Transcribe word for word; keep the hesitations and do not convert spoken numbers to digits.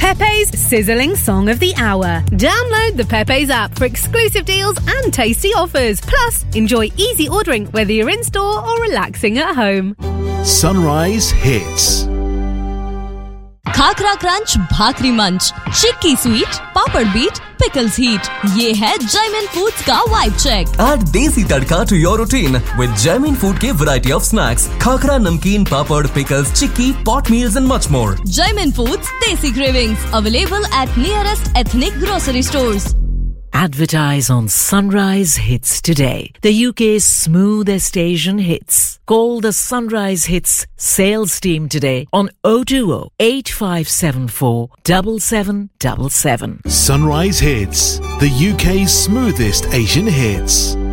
Pepe's sizzling song of the hour. Download the Pepe's app for exclusive deals and tasty offers. Plus, enjoy easy ordering whether you're in store or relaxing at home. Sunrise Hits. Khakhra crunch, भाकरी मंच, चिक्की sweet, पापड़ beat, pickles heat. ये है Jaimin Foods का vibe check. Add desi tadka to your routine with Jaimin Food के variety of snacks, khakhra, नमकीन, पापड़, pickles, chikki, pot meals and much more. Jaimin Foods Desi Cravings available at nearest ethnic grocery stores. Advertise on Sunrise Hits today, the U K's smoothest Asian hits. Call the Sunrise Hits sales team today on oh two oh, eight five seven four, seven seven seven seven. Sunrise Hits, the U K's smoothest Asian hits.